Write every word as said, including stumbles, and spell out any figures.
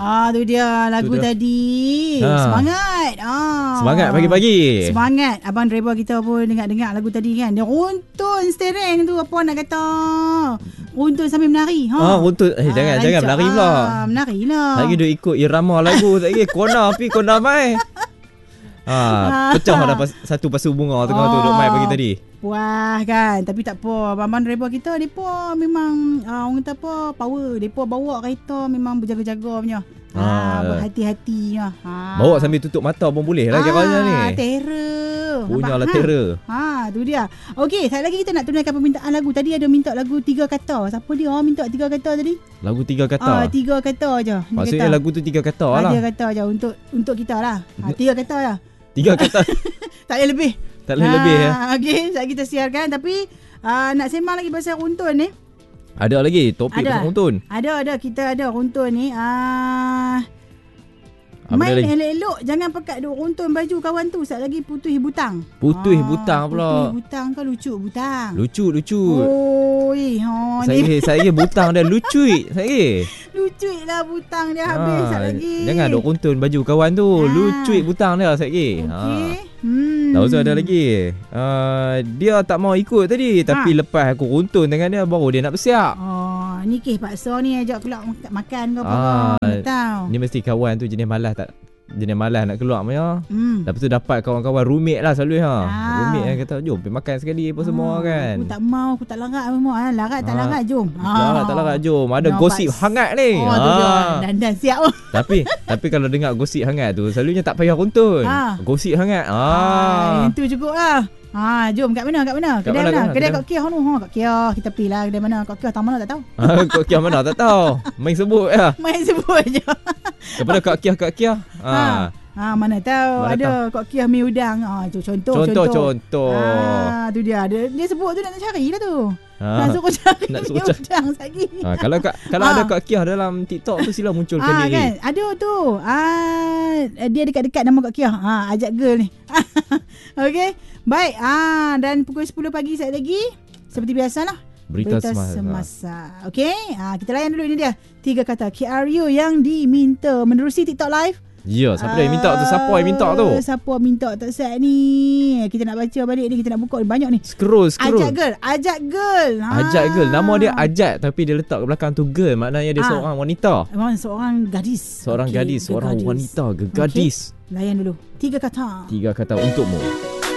Ah, tu dia lagu tu dia. tadi. Ha. Semangat. Ah. Semangat pagi-pagi. Semangat. Abang driver kita pun dengar-dengar lagu tadi kan. Dia runtun steering tu, apa nak kata. Runtun sambil menari. Ha. Ah, runtun. Eh, jangan, ah, jangan menari pula. Ah, menari lah. Lagi dia ikut irama lagu. Tak kira kona api, kona mai. Ha, pecah dah pas, satu pasu bunga tengah oh. tu duk mai pagi tadi. Wah kan, tapi tak apa. Abang driver kita depa memang uh, orang kata apa, power. Depa bawa kereta memang berjaga-jaga punya. Ha, ha berhati-hati lah. Ha. Bawa sambil tutup mata pun boleh lah kiranya ni. Terror. Punyalah terror. Ha, tu dia. Okey, satu lagi kita nak tunaikan permintaan lagu. Tadi ada minta lagu tiga kata. Siapa dia oh, minta tiga kata tadi? Lagu tiga kata. Ah, tiga kata aja. Maksudnya kata. Lagu tu tiga kata ha, lah. Tiga kata aja untuk untuk kita lah. Ha, tiga kata lah. Tiga kata. Tak boleh lebih. Tak boleh ha, lebih ya. Okey, sekejap kita siarkan. Tapi uh, nak sembang lagi pasal runtun ni. Ada lagi topik pasal runtun. Ada, ada. Kita ada runtun ni. Ah, uh, main elok-elok. Jangan pekat duk runtun baju kawan tu. Sekejap lagi putus butang. Putus ah, butang pula. Putus butang ke lucu butang? Lucu, lucu. Oh, eh, oh saya ni. Saya butang dia lucu. Saya lucu lah butang dia habis ha, sekejap lagi. Jangan duk runtun baju kawan tu. Ha. Lucu butang dia sekejap lagi. Okey. Ha. Hmm. Tak usah ada lagi. Uh, dia tak mau ikut tadi. Tapi ha. lepas aku runtun dengan dia, baru dia nak bersiap. Oh, ni kes paksa ni ajak keluar makan ke apa. Ha. Tahu. Ni mesti kawan tu jenis malas tak. Jenis malas nak keluar punya. Hmm. Lepas tu dapat kawan-kawan roommate lah selalu ha. Ha. Roommate yang kata jom pergi makan sekali apa ha. semua kan. Aku tak mau, aku tak larat semua. Ha. Larat tak ha. larat jom. Ha. Larat tak larat jom. Ada no, gosip pas. hangat ni. Oh, ha. Dan-dan siap. tapi tapi kalau dengar gosip hangat tu selalunya tak payah runtun. Ha. Gosip hangat. Ah. Ha. Itu cukup lah. Ha, jom kat mana? Kat mana? Kedai mana? mana? Kedai Kak Kiah tu. Ha, Kak Kiah. Kita pergi lah kedai mana? Kak Kiah tahu mana tak tahu. Ha, Kak Kiah mana tak tahu. Main sebut ya. Main sebut je. Kepada Kak Kiah, Kak Kiah. Ha. ha. Ha, mana tahu mana ada tahu. Kak Kiah mi udang. Ha, contoh contoh contoh. Ha, tu dia. Dia, dia sebut tu nak cari lah tu. Ha. Nak suruh cari nak suruh mi udang lagi. Ha, kalau Kak, kalau ha. ada Kak Kiah dalam TikTok tu sila munculkan ha, diri. Kan? Ada tu. Ah, dia dekat-dekat nama Kak Kiah. Ha, ajak girl ni. Okey. Baik. Ah, dan pukul sepuluh pagi sekejap lagi seperti biasalah. Berita, Berita semasa. semasa. Okey. Ah, kita layan dulu ini dia. Tiga kata K R U yang diminta menerusi TikTok live. Ya, siapa uh, yang minta tu? Siapa yang minta tu? Siapa minta tak set ni? Kita nak baca balik ni, kita nak buka banyak ni. Scroll, scroll. Ajak girl, ajak girl. Ha. Ajak girl. Nama dia Ajak tapi dia letak ke belakang tu girl. Maknanya dia ha. seorang wanita. Memang seorang gadis. Seorang okay, gadis, seorang gadis. wanita ke gadis. Okay. Layan dulu. Tiga kata. Tiga kata untukmu.